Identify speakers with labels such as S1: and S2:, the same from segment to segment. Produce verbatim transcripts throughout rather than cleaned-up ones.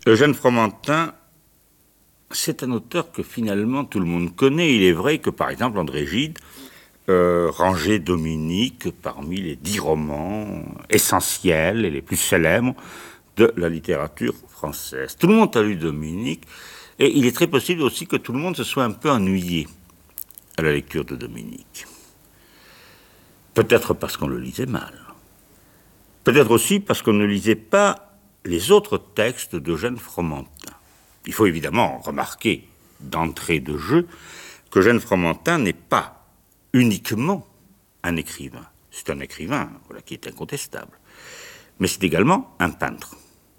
S1: Eugène Fromentin, c'est un auteur que finalement tout le monde connaît. Il est vrai que, par exemple, André Gide euh, rangeait Dominique parmi les dix romans essentiels et les plus célèbres de la littérature française. Tout le monde a lu Dominique, et il est très possible aussi que tout le monde se soit un peu ennuyé à la lecture de Dominique. Peut-être parce qu'on le lisait mal. Peut-être aussi parce qu'on ne lisait pas les autres textes d'Eugène Fromentin. Il faut évidemment remarquer d'entrée de jeu qu'Eugène Fromentin n'est pas uniquement un écrivain. C'est un écrivain, voilà, qui est incontestable. Mais c'est également un peintre.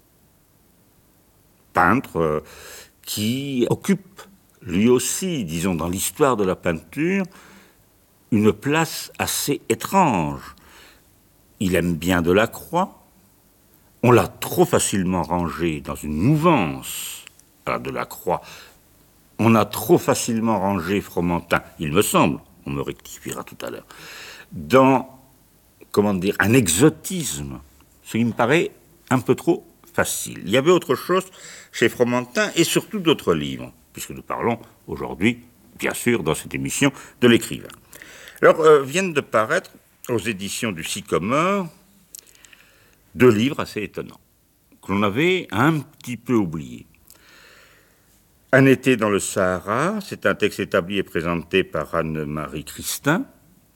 S1: Peintre euh, qui occupe, lui aussi, disons, dans l'histoire de la peinture, une place assez étrange. Il aime bien Delacroix. On l'a trop facilement rangé dans une mouvance à Delacroix. On a trop facilement rangé Fromentin, il me semble, on me rectifiera tout à l'heure, dans, comment dire, un exotisme, ce qui me paraît un peu trop facile. Il y avait autre chose chez Fromentin et surtout d'autres livres, puisque nous parlons aujourd'hui, bien sûr, dans cette émission, de l'écrivain. Alors, euh, viennent de paraître aux éditions du Sycomore deux livres assez étonnants, que l'on avait un petit peu oubliés. Un été dans le Sahara, c'est un texte établi et présenté par Anne-Marie Christin.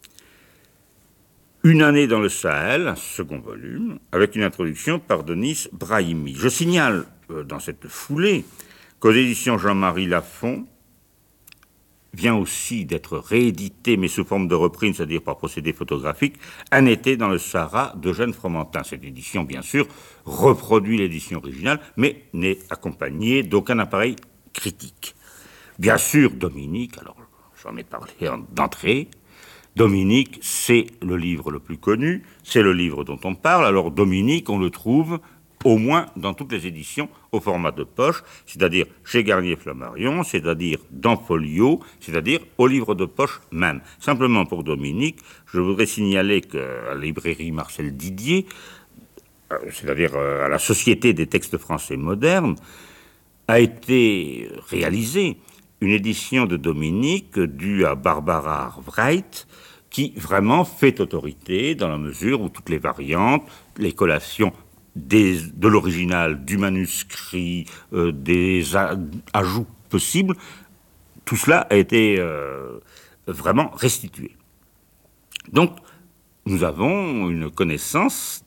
S1: Une année dans le Sahel, un second volume, avec une introduction par Denis Brahimi. Je signale euh, dans cette foulée qu'aux éditions Jean-Marie Lafon vient aussi d'être réédité, mais sous forme de reprise, c'est-à-dire par procédé photographique, Un été dans le Sahara d'Eugène Fromentin. Cette édition, bien sûr, reproduit l'édition originale, mais n'est accompagnée d'aucun appareil critique. Bien sûr, Dominique, alors j'en ai parlé d'entrée, Dominique, c'est le livre le plus connu, c'est le livre dont on parle. Alors Dominique, on le trouve au moins dans toutes les éditions au format de poche, c'est-à-dire chez Garnier-Flammarion, c'est-à-dire dans Folio, c'est-à-dire au livre de poche même. Simplement pour Dominique, je voudrais signaler qu'à la librairie Marcel Didier, c'est-à-dire à la Société des textes français modernes, a été réalisée une édition de Dominique due à Barbara Arvrait, qui vraiment fait autorité dans la mesure où toutes les variantes, les collations des, de l'original, du manuscrit, euh, des a, ajouts possibles, tout cela a été euh, vraiment restitué. Donc, nous avons une connaissance,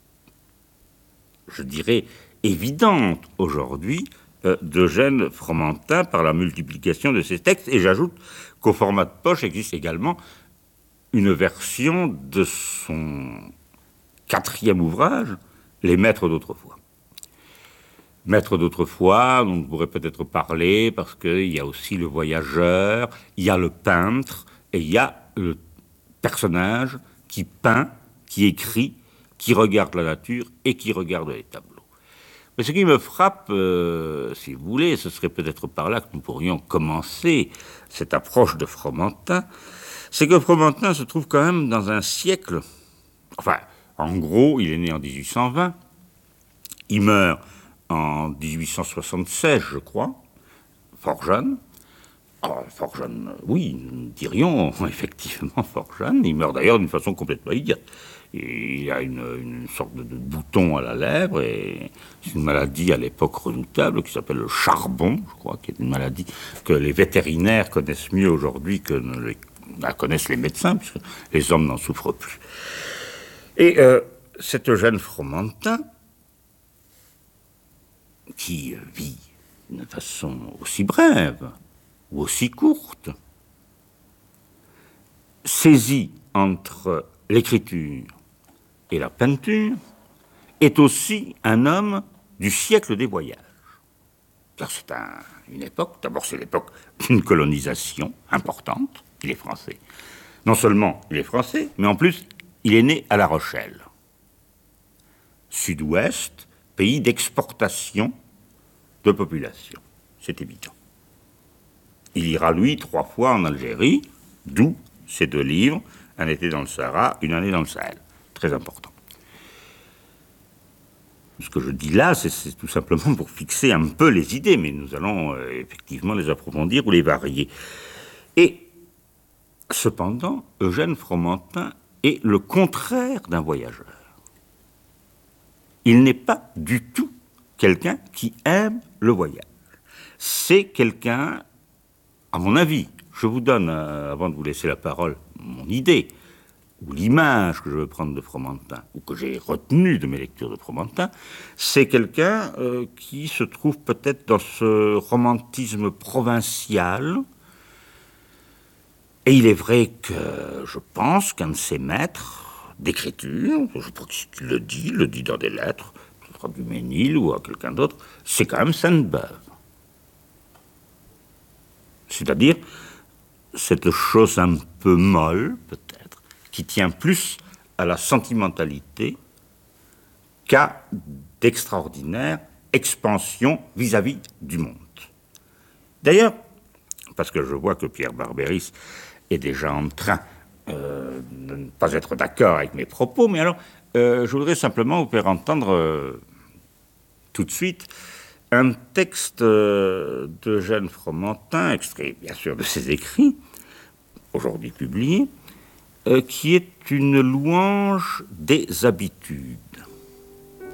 S1: je dirais, évidente aujourd'hui euh, d'Eugène Fromentin par la multiplication de ses textes. Et j'ajoute qu'au format de poche existe également une version de son quatrième ouvrage, Les Maîtres d'autrefois. Maîtres d'autrefois, on pourrait peut-être parler parce qu'il y a aussi le voyageur, il y a le peintre et il y a le personnage qui peint, qui écrit, qui regarde la nature et qui regarde les tableaux. Mais ce qui me frappe, euh, si vous voulez, ce serait peut-être par là que nous pourrions commencer cette approche de Fromentin, c'est que Fromentin se trouve quand même dans un siècle, enfin, en gros, il est né en dix-huit cent vingt, il meurt en dix-huit cent soixante-seize, je crois, fort jeune. Oh, fort jeune, oui, nous dirions effectivement fort jeune. Il meurt d'ailleurs d'une façon complètement idiote. Il a une, une sorte de, de bouton à la lèvre, et c'est une maladie à l'époque redoutable qui s'appelle le charbon, je crois, qui est une maladie que les vétérinaires connaissent mieux aujourd'hui que ne les, la connaissent les médecins, puisque les hommes n'en souffrent plus. Et euh, cet Eugène Fromentin, qui vit d'une façon aussi brève ou aussi courte, saisit entre l'écriture et la peinture, est aussi un homme du siècle des voyages. Car c'est un, une époque, d'abord c'est l'époque d'une colonisation importante, il est français. Non seulement il est français, mais en plus il est né à La Rochelle. Sud-Ouest, pays d'exportation de population, c'est évident. Il ira, lui, trois fois en Algérie, d'où ces deux livres, Un été dans le Sahara, Une année dans le Sahel. Très important. Ce que je dis là, c'est tout simplement pour fixer un peu les idées, mais nous allons euh, effectivement les approfondir ou les varier. Et cependant, Eugène Fromentin est le contraire d'un voyageur. Il n'est pas du tout quelqu'un qui aime le voyage. C'est quelqu'un, à mon avis, je vous donne, euh, avant de vous laisser la parole, mon idée, ou l'image que je veux prendre de Fromentin, ou que j'ai retenue de mes lectures de Fromentin, c'est quelqu'un euh, qui se trouve peut-être dans ce romantisme provincial. Et il est vrai que je pense qu'un de ses maîtres d'écriture, je crois qu'il le dit, le dit dans des lettres, ce sera du Ménil ou à quelqu'un d'autre, c'est quand même Sainte-Beuve. C'est-à-dire cette chose un peu molle, peut-être, qui tient plus à la sentimentalité qu'à d'extraordinaire expansion vis-à-vis du monde. D'ailleurs, parce que je vois que Pierre Barbéris est déjà en train euh, de ne pas être d'accord avec mes propos, mais alors, euh, je voudrais simplement vous faire entendre euh, tout de suite un texte euh, d'Eugène Fromentin, extrait bien sûr de ses écrits, aujourd'hui publié, euh, qui est une louange des habitudes.